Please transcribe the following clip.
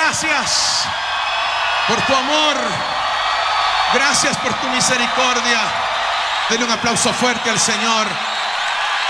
gracias por tu amor. Gracias por tu misericordia. Denle un aplauso fuerte al Señor.